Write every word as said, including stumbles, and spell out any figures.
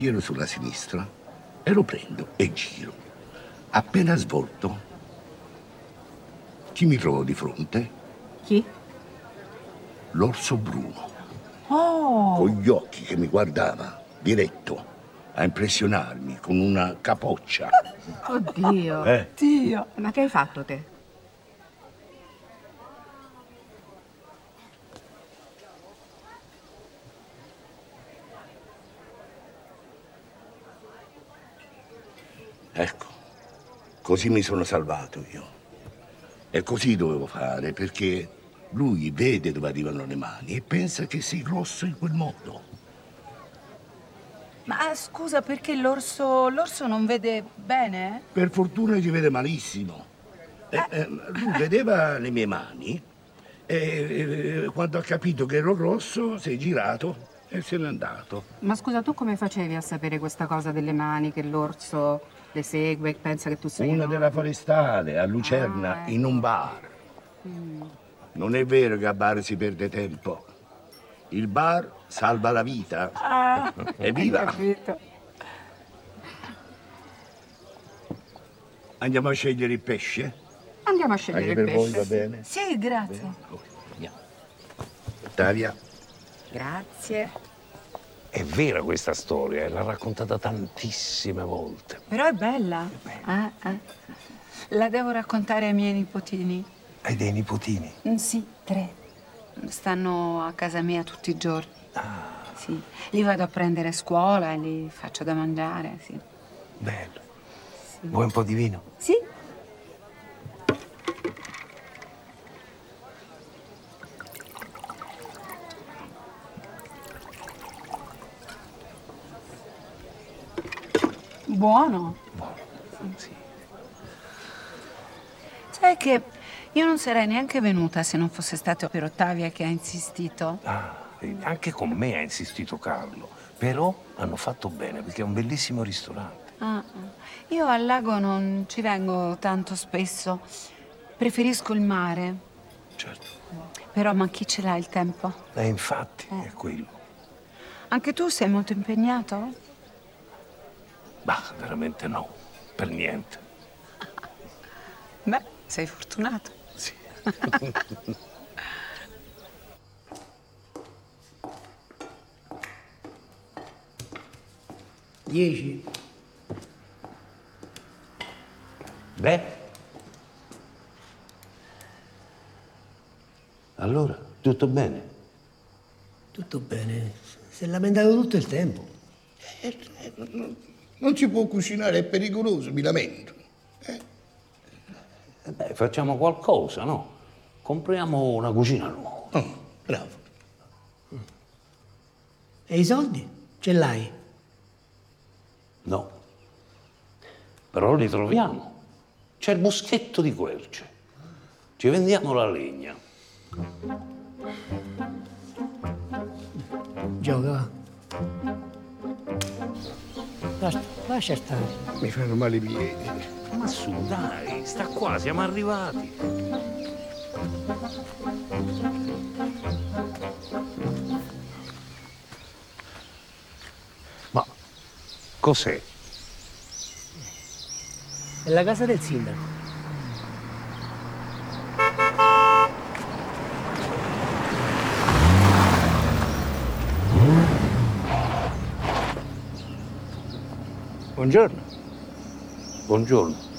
Giro sulla sinistra e lo prendo e giro. Appena svolto, chi mi trovo di fronte? Chi? L'orso bruno, Oh! con gli occhi che mi guardava, diretto, a impressionarmi con una capoccia. Oddio! Eh? Dio! Ma che hai fatto te? Ecco, così mi sono salvato io. E così dovevo fare, perché lui vede dove arrivano le mani e pensa che sei grosso in quel modo. Ma scusa, perché l'orso l'orso non vede bene? Per fortuna ci vede malissimo. Eh, eh, lui vedeva le mie mani e eh, quando ha capito che ero grosso si è girato e se n'è andato. Ma scusa, tu come facevi a sapere questa cosa delle mani, che l'orso le segue, pensa che tu sei... Una no? della forestale a Lucerna Ah, in un bar. Non è vero che a bar si perde tempo. Il bar salva la vita. Ah, Evviva! hai capito. Andiamo a scegliere il pesce? Andiamo a scegliere Anche il per voi pesce. va bene? Sì, grazie. Ok, andiamo. Ottavia, Grazie. È vera questa storia, e l'ha raccontata tantissime volte. Però è bella. Ah, ah. La devo raccontare ai miei nipotini. Hai dei nipotini? Mm, Sì, tre. Stanno a casa mia tutti i giorni. Sì. Li vado a prendere a scuola e li faccio da mangiare, sì. Bello. Vuoi un po' di vino? Sì? Buono. Buono. Sì. Sai che io non sarei neanche venuta se non fosse stato per Ottavia che ha insistito. Ah, e anche con me ha insistito Carlo. Però hanno fatto bene perché è un bellissimo ristorante. Ah, ah. Io al lago non ci vengo tanto spesso. Preferisco il mare. Certo. Però ma chi ce l'ha il tempo? E infatti è quello. Anche tu sei molto impegnato? Bah, veramente no. Per niente. Beh, sei fortunato. Sì. Dieci. Beh. Allora, tutto bene? Tutto bene. Si è lamentato tutto il tempo. non si può cucinare, è pericoloso, mi lamento. Eh beh, facciamo qualcosa, no? Compriamo una cucina nuova. Oh, bravo. E i soldi? Ce l'hai? No. Però li troviamo. C'è il boschetto di querce. Ci vendiamo la legna. Gioca, va. Basta, lascia stare. Mi fanno male i piedi. Ma su, dai, sta qua, siamo arrivati. Ma cos'è? È la casa del sindaco. Buongiorno. Buongiorno.